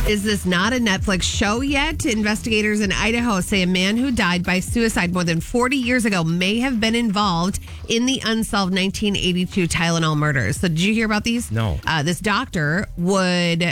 Is this not a Netflix show yet? Investigators in Idaho say a man who died by suicide more than 40 years ago may have been involved in the unsolved 1982 Tylenol murders. So did you hear about these? No. This doctor wanted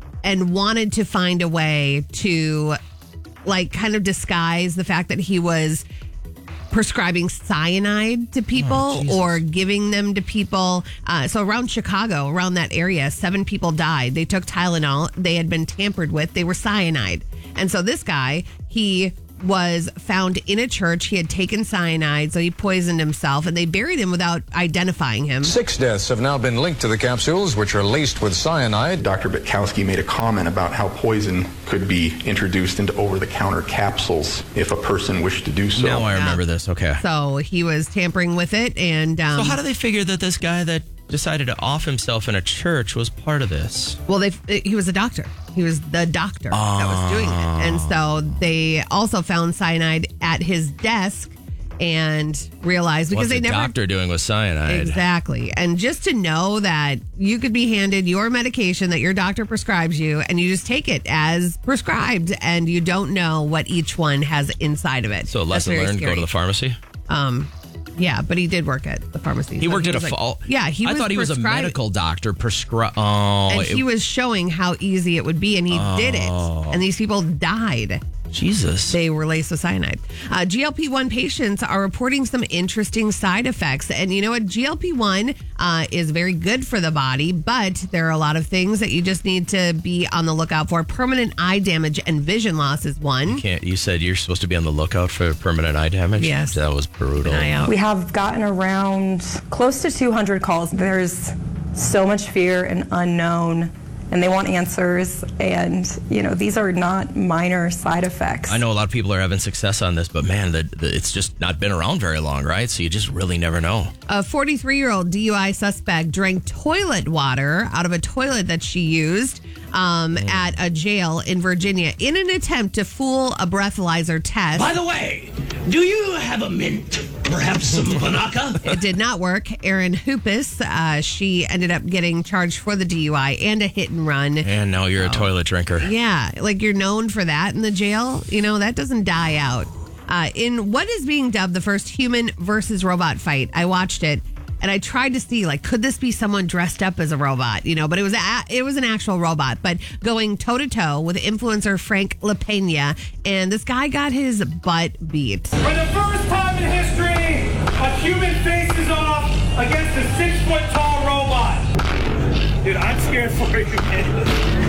to find a way to kind of disguise the fact that he was prescribing cyanide to people or giving them to people. So around Chicago, around that area, 7 people died. They took Tylenol. They had been tampered with. They were cyanide. And so this guy, he was found in a church. He had taken cyanide, so he poisoned himself, and they buried him without identifying him. 6 deaths have now been linked to the capsules, which are laced with cyanide. Dr. Bitkowski made a comment about how poison could be introduced into over-the-counter capsules if a person wished to do so. Now I remember this. Okay. So he was tampering with it, and so how do they figure that this guy that decided to off himself in a church was part of this? Well, he was a doctor. He was the doctor that was doing it. And so they also found cyanide at his desk and realized because What's they the never doctor doing with cyanide? Exactly. And just to know that you could be handed your medication that your doctor prescribes you and you just take it as prescribed and you don't know what each one has inside of it. So lesson learned, go to the pharmacy? Yeah, but he did work at the pharmacy. He worked at a fall. Yeah, I thought he was a medical doctor. And he was showing how easy it would be, and he did it. And these people died. Jesus. They were laced with cyanide. GLP-1 patients are reporting some interesting side effects. And you know what? GLP-1 is very good for the body, but there are a lot of things that you just need to be on the lookout for. Permanent eye damage and vision loss is one. You said you're supposed to be on the lookout for permanent eye damage? Yes. That was brutal. We have gotten around close to 200 calls. There's so much fear and unknown, and they want answers. And, these are not minor side effects. I know a lot of people are having success on this, but man, it's just not been around very long, right? So you just really never know. A 43-year-old DUI suspect drank toilet water out of a toilet that she used at a jail in Virginia in an attempt to fool a breathalyzer test. By the way, do you have a mint? Perhaps some Panaka? It did not work. Erin Hoopus, she ended up getting charged for the DUI and a hit and run. And now you're a toilet drinker. Yeah, you're known for that in the jail. That doesn't die out. In what is being dubbed the first human versus robot fight, I watched it. And I tried to see, could this be someone dressed up as a robot? But it was an actual robot. But going toe-to-toe with influencer Frank LaPena, and this guy got his butt beat. For the first time in history, a human faces off against a 6-foot-tall robot. Dude, I'm scared for you, man.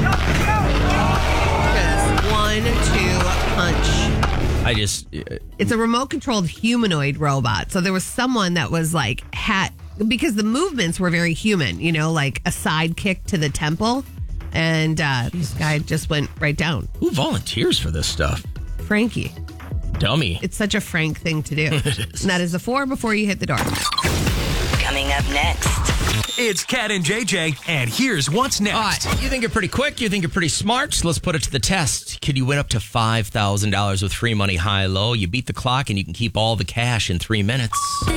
Just 1-2 punch. It's a remote-controlled humanoid robot. So there was someone that was because the movements were very human, like a side kick to the temple. And this guy just went right down. Who volunteers for this stuff? Frankie. Dummy. It's such a Frank thing to do. And that is the 4 before you hit the door. Coming up next. It's Cat and JJ, and here's what's next. All right, you think you're pretty quick, you think you're pretty smart, so let's put it to the test. Could you win up to $5,000 with free money high-low? You beat the clock and you can keep all the cash in 3 minutes.